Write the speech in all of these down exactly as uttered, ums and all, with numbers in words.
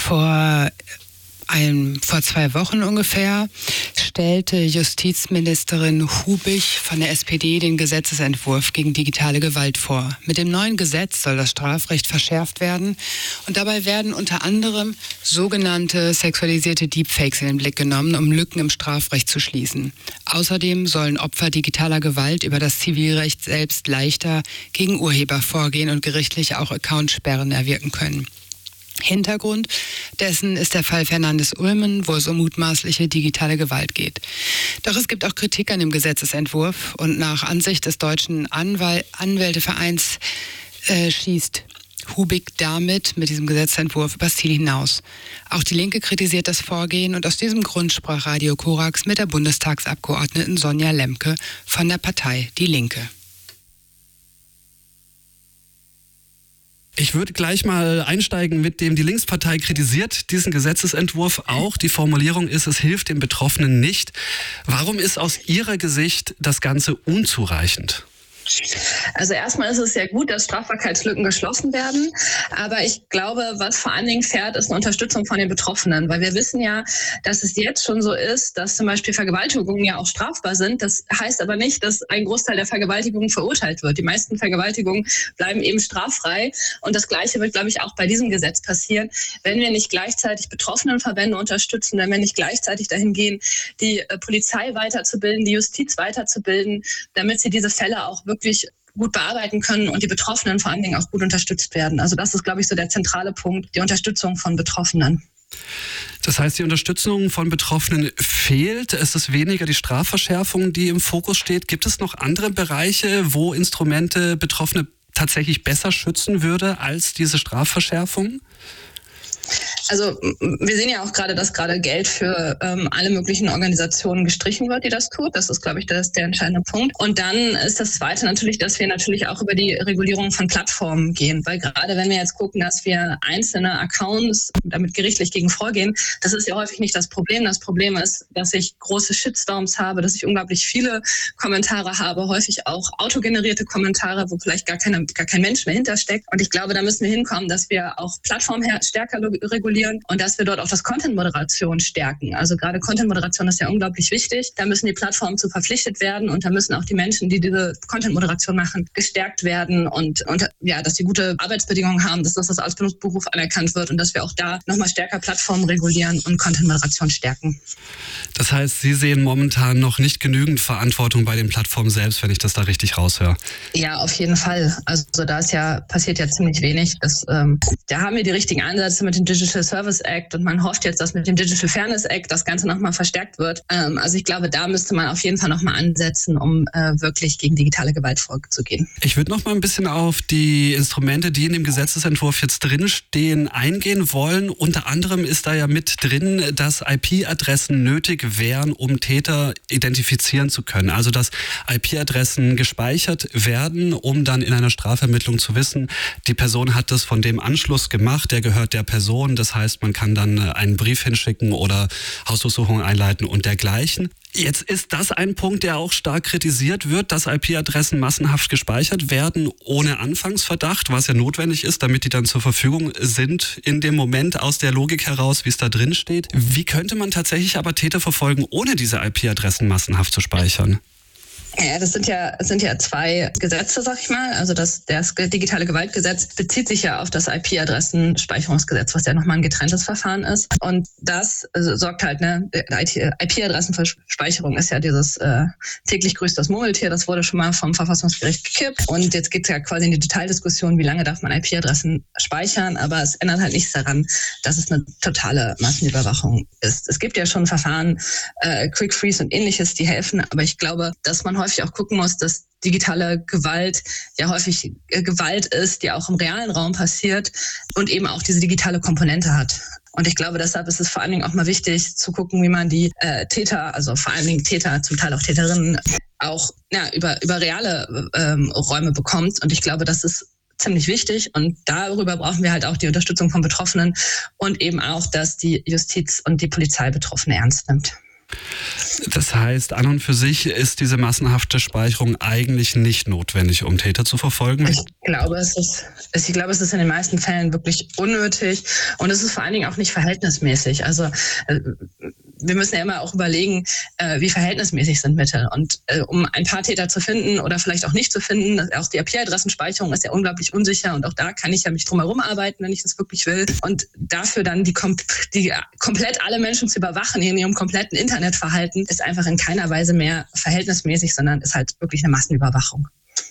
Vor Ein, vor zwei Wochen ungefähr stellte Justizministerin Hubig von der S P D den Gesetzesentwurf gegen digitale Gewalt vor. Mit dem neuen Gesetz soll das Strafrecht verschärft werden und dabei werden unter anderem sogenannte sexualisierte Deepfakes in den Blick genommen, um Lücken im Strafrecht zu schließen. Außerdem sollen Opfer digitaler Gewalt über das Zivilrecht selbst leichter gegen Urheber vorgehen und gerichtlich auch Accountsperren erwirken können. Hintergrund dessen ist der Fall Fernandes-Ulmen, wo es um mutmaßliche digitale Gewalt geht. Doch es gibt auch Kritik an dem Gesetzesentwurf und nach Ansicht des Deutschen Anwal- Anwältevereins äh, schießt Hubig damit mit diesem Gesetzentwurf übers Ziel hinaus. Auch die Linke kritisiert das Vorgehen und aus diesem Grund sprach Radio Korax mit der Bundestagsabgeordneten Sonja Lemke von der Partei Die Linke. Ich würde gleich mal einsteigen mit dem, die Linkspartei kritisiert diesen Gesetzesentwurf auch. Die Formulierung ist, es hilft den Betroffenen nicht. Warum ist aus Ihrer Sicht das Ganze unzureichend? Also erstmal ist es sehr gut, dass Strafbarkeitslücken geschlossen werden. Aber ich glaube, was vor allen Dingen fährt, ist eine Unterstützung von den Betroffenen. Weil wir wissen ja, dass es jetzt schon so ist, dass zum Beispiel Vergewaltigungen ja auch strafbar sind. Das heißt aber nicht, dass ein Großteil der Vergewaltigungen verurteilt wird. Die meisten Vergewaltigungen bleiben eben straffrei. Und das Gleiche wird, glaube ich, auch bei diesem Gesetz passieren, wenn wir nicht gleichzeitig Betroffenenverbände unterstützen, wenn wir nicht gleichzeitig dahin gehen, die Polizei weiterzubilden, die Justiz weiterzubilden, damit sie diese Fälle auch wirklich wirklich gut bearbeiten können und die Betroffenen vor allen Dingen auch gut unterstützt werden. Also das ist, glaube ich, so der zentrale Punkt, die Unterstützung von Betroffenen. Das heißt, die Unterstützung von Betroffenen fehlt. Es ist weniger die Strafverschärfung, die im Fokus steht. Gibt es noch andere Bereiche, wo Instrumente Betroffene tatsächlich besser schützen würde als diese Strafverschärfung? Also wir sehen ja auch gerade, dass gerade Geld für ähm, alle möglichen Organisationen gestrichen wird, die das tut. Das ist, glaube ich, das ist der entscheidende Punkt. Und dann ist das Zweite natürlich, dass wir natürlich auch über die Regulierung von Plattformen gehen. Weil gerade wenn wir jetzt gucken, dass wir einzelne Accounts damit gerichtlich gegen vorgehen, das ist ja häufig nicht das Problem. Das Problem ist, dass ich große Shitstorms habe, dass ich unglaublich viele Kommentare habe, häufig auch autogenerierte Kommentare, wo vielleicht gar, keine, gar kein Mensch mehr hintersteckt. Und ich glaube, da müssen wir hinkommen, dass wir auch Plattformen stärker regulieren und dass wir dort auch das Content-Moderation stärken. Also gerade Content-Moderation ist ja unglaublich wichtig. Da müssen die Plattformen zu verpflichtet werden und da müssen auch die Menschen, die diese Content-Moderation machen, gestärkt werden und, und ja, dass die gute Arbeitsbedingungen haben, dass das als Beruf anerkannt wird und dass wir auch da nochmal stärker Plattformen regulieren und Content-Moderation stärken. Das heißt, Sie sehen momentan noch nicht genügend Verantwortung bei den Plattformen selbst, wenn ich das da richtig raushöre. Ja, auf jeden Fall. Also da ist ja, passiert ja ziemlich wenig. Das, ähm, da haben wir die richtigen Ansätze mit dem Digital Service Act und man hofft jetzt, dass mit dem Digital Fairness Act das Ganze nochmal verstärkt wird. Ähm, also ich glaube, da müsste man auf jeden Fall nochmal ansetzen, um äh, wirklich gegen digitale Gewalt vorzugehen. Ich würde noch mal ein bisschen auf die Instrumente, die in dem Gesetzesentwurf jetzt drinstehen, eingehen wollen. Unter anderem ist da ja mit drin, dass I P-Adressen nötig wären, um Täter identifizieren zu können. Also dass I P-Adressen gespeichert werden, um dann in einer Strafvermittlung zu wissen, die Person hat das von dem Anschluss gemacht, der gehört der Person. Das heißt, man kann dann einen Brief hinschicken oder Hausdurchsuchungen einleiten und dergleichen. Jetzt ist das ein Punkt, der auch stark kritisiert wird, dass I P-Adressen massenhaft gespeichert werden, ohne Anfangsverdacht, was ja notwendig ist, damit die dann zur Verfügung sind in dem Moment aus der Logik heraus, wie es da drin steht. Wie könnte man tatsächlich aber Täter verfolgen, ohne diese I P-Adressen massenhaft zu speichern? Ja, das sind ja, das sind ja zwei Gesetze, sag ich mal. Also das, das digitale Gewaltgesetz bezieht sich ja auf das I P-Adressen-Speicherungsgesetz, was ja nochmal ein getrenntes Verfahren ist. Und das also, sorgt halt, ne, I P-Adressenspeicherung ist ja dieses äh, täglich grüßt das Murmeltier, das wurde schon mal vom Verfassungsgericht gekippt. Und jetzt geht es ja quasi in die Detaildiskussion, wie lange darf man I P-Adressen speichern, aber es ändert halt nichts daran, dass es eine totale Massenüberwachung ist. Es gibt ja schon Verfahren, äh, Quick Freeze und ähnliches, die helfen, aber ich glaube, dass man häufig auch gucken muss, dass digitale Gewalt ja häufig äh, Gewalt ist, die auch im realen Raum passiert und eben auch diese digitale Komponente hat. Und ich glaube, deshalb ist es vor allen Dingen auch mal wichtig zu gucken, wie man die äh, Täter, also vor allen Dingen Täter, zum Teil auch Täterinnen, auch ja, über, über reale ähm, Räume bekommt. Und ich glaube, das ist ziemlich wichtig und darüber brauchen wir halt auch die Unterstützung von Betroffenen und eben auch, dass die Justiz und die Polizei Betroffene ernst nimmt. Das heißt, an und für sich ist diese massenhafte Speicherung eigentlich nicht notwendig, um Täter zu verfolgen? Ich glaube, es ist, ich glaube, es ist in den meisten Fällen wirklich unnötig und es ist vor allen Dingen auch nicht verhältnismäßig. Also wir müssen ja immer auch überlegen, wie verhältnismäßig sind Mittel. Und um ein paar Täter zu finden oder vielleicht auch nicht zu finden, auch die I P-Adressenspeicherung ist ja unglaublich unsicher und auch da kann ich ja mich drum herum arbeiten, wenn ich das wirklich will. Und dafür dann die, die komplett alle Menschen zu überwachen in ihrem kompletten Internetverhalten ist einfach in keiner Weise mehr verhältnismäßig, sondern ist halt wirklich eine Massenüberwachung.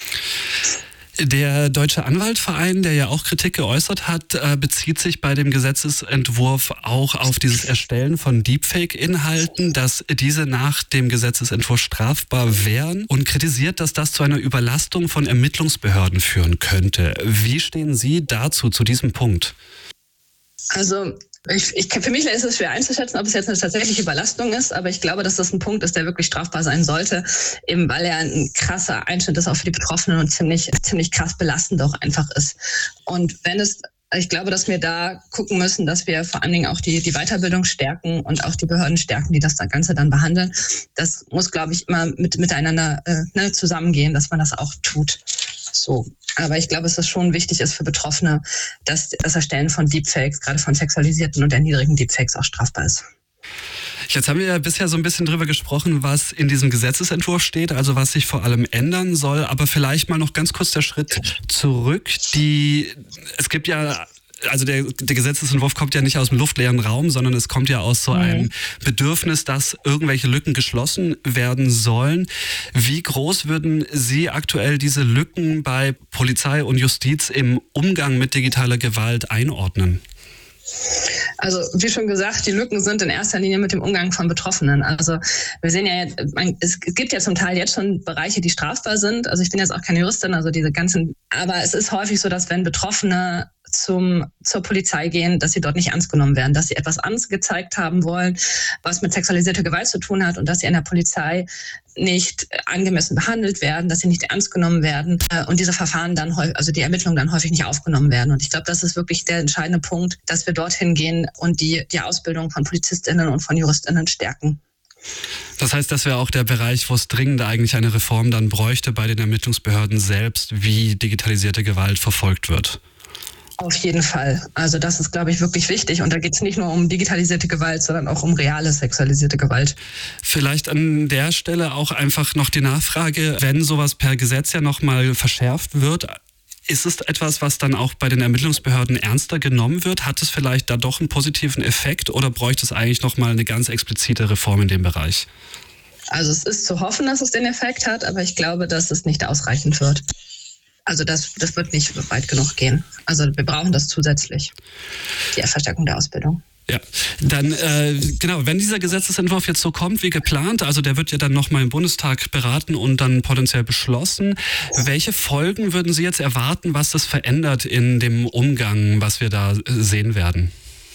Der Deutsche Anwaltverein, der ja auch Kritik geäußert hat, bezieht sich bei dem Gesetzesentwurf auch auf dieses Erstellen von Deepfake-Inhalten, dass diese nach dem Gesetzesentwurf strafbar wären und kritisiert, dass das zu einer Überlastung von Ermittlungsbehörden führen könnte. Wie stehen Sie dazu, zu diesem Punkt? Also Ich, ich, für mich ist es schwer einzuschätzen, ob es jetzt eine tatsächliche Überlastung ist, aber ich glaube, dass das ein Punkt ist, der wirklich strafbar sein sollte, eben weil er ein krasser Einschnitt ist auch für die Betroffenen und ziemlich, ziemlich krass belastend auch einfach ist. Und wenn es, ich glaube, dass wir da gucken müssen, dass wir vor allen Dingen auch die, die Weiterbildung stärken und auch die Behörden stärken, die das Ganze dann behandeln. Das muss, glaube ich, immer mit, miteinander äh, ne, zusammengehen, dass man das auch tut. So. Aber ich glaube, dass es schon wichtig ist für Betroffene, dass das Erstellen von Deepfakes, gerade von sexualisierten und erniedrigenden Deepfakes, auch strafbar ist. Jetzt haben wir ja bisher so ein bisschen drüber gesprochen, was in diesem Gesetzesentwurf steht, also was sich vor allem ändern soll. Aber vielleicht mal noch ganz kurz der Schritt zurück. Die, es gibt ja... Also der, der Gesetzesentwurf kommt ja nicht aus dem luftleeren Raum, sondern es kommt ja aus so einem Bedürfnis, dass irgendwelche Lücken geschlossen werden sollen. Wie groß würden Sie aktuell diese Lücken bei Polizei und Justiz im Umgang mit digitaler Gewalt einordnen? Also wie schon gesagt, die Lücken sind in erster Linie mit dem Umgang von Betroffenen. Also wir sehen ja, es gibt ja zum Teil jetzt schon Bereiche, die strafbar sind. Also ich bin jetzt auch keine Juristin, also diese ganzen, aber es ist häufig so, dass wenn Betroffene zum, zur Polizei gehen, dass sie dort nicht ernst genommen werden, dass sie etwas angezeigt haben wollen, was mit sexualisierter Gewalt zu tun hat und dass sie in der Polizei nicht angemessen behandelt werden, dass sie nicht ernst genommen werden und diese Verfahren dann, also die Ermittlungen dann häufig nicht aufgenommen werden. Und ich glaube, das ist wirklich der entscheidende Punkt, dass wir dorthin gehen und die, die Ausbildung von PolizistInnen und von JuristInnen stärken. Das heißt, das wäre auch der Bereich, wo es dringend eigentlich eine Reform dann bräuchte bei den Ermittlungsbehörden selbst, wie digitalisierte Gewalt verfolgt wird. Auf jeden Fall. Also das ist, glaube ich, wirklich wichtig. Und da geht es nicht nur um digitalisierte Gewalt, sondern auch um reale sexualisierte Gewalt. Vielleicht an der Stelle auch einfach noch die Nachfrage, wenn sowas per Gesetz ja nochmal verschärft wird, ist es etwas, was dann auch bei den Ermittlungsbehörden ernster genommen wird? Hat es vielleicht da doch einen positiven Effekt oder bräuchte es eigentlich nochmal eine ganz explizite Reform in dem Bereich? Also es ist zu hoffen, dass es den Effekt hat, aber ich glaube, dass es nicht ausreichend wird. Also das, das wird nicht weit genug gehen. Also wir brauchen das zusätzlich, die Verstärkung der Ausbildung. Ja, dann äh, genau, wenn dieser Gesetzesentwurf jetzt so kommt wie geplant, also der wird ja dann nochmal im Bundestag beraten und dann potenziell beschlossen, welche Folgen würden Sie jetzt erwarten, was das verändert in dem Umgang, was wir da sehen werden?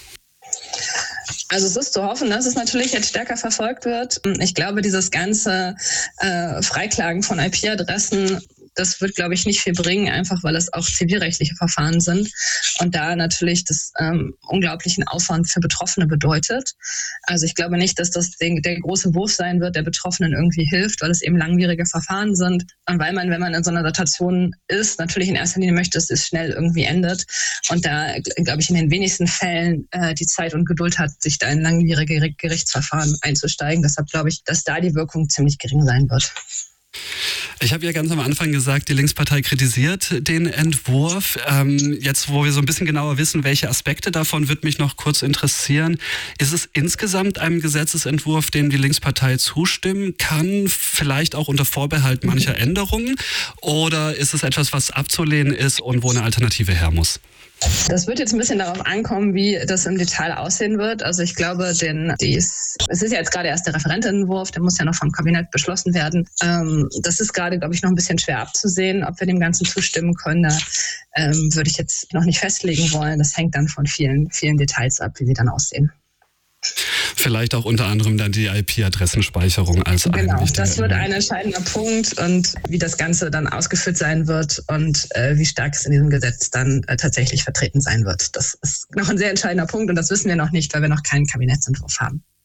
Also es ist zu hoffen, dass es natürlich jetzt stärker verfolgt wird. Ich glaube, dieses ganze äh, Freiklagen von I P-Adressen, das wird, glaube ich, nicht viel bringen, einfach weil es auch zivilrechtliche Verfahren sind und da natürlich das ähm, unglaublichen Aufwand für Betroffene bedeutet. Also ich glaube nicht, dass das den, der große Wurf sein wird, der Betroffenen irgendwie hilft, weil es eben langwierige Verfahren sind und weil man, wenn man in so einer Situation ist, natürlich in erster Linie möchte, dass es schnell irgendwie endet und da, glaube ich, in den wenigsten Fällen äh, die Zeit und Geduld hat, sich da in langwierige Gerichtsverfahren einzusteigen. Deshalb glaube ich, dass da die Wirkung ziemlich gering sein wird. Ich habe ja ganz am Anfang gesagt, die Linkspartei kritisiert den Entwurf. Ähm, jetzt, wo wir so ein bisschen genauer wissen, welche Aspekte davon, würde mich noch kurz interessieren. Ist es insgesamt ein Gesetzesentwurf, dem die Linkspartei zustimmen kann, vielleicht auch unter Vorbehalt mancher Änderungen? Oder ist es etwas, was abzulehnen ist und wo eine Alternative her muss? Das wird jetzt ein bisschen darauf ankommen, wie das im Detail aussehen wird. Also ich glaube, denn dies, es ist ja jetzt gerade erst der Referentenentwurf, der muss ja noch vom Kabinett beschlossen werden. Ähm, das ist gerade, glaube ich, noch ein bisschen schwer abzusehen, ob wir dem Ganzen zustimmen können. Da ähm, würde ich jetzt noch nicht festlegen wollen. Das hängt dann von vielen, vielen Details ab, wie sie dann aussehen. Vielleicht auch unter anderem dann die I P-Adressenspeicherung als ein Genau, wichtiger das wird Element. ein entscheidender Punkt und wie das Ganze dann ausgeführt sein wird und äh, wie stark es in diesem Gesetz dann äh, tatsächlich vertreten sein wird. Das ist noch ein sehr entscheidender Punkt und das wissen wir noch nicht, weil wir noch keinen Kabinettsentwurf haben.